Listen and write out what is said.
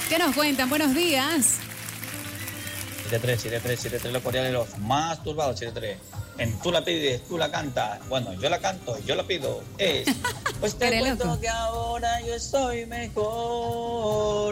¿Qué nos cuentan? Buenos días. 73, los coreanos los más turbados, 73. En tú la pides, tú la cantas. Bueno, yo la canto, yo la pido. Pues te Eres cuento loco. que ahora yo soy mejor.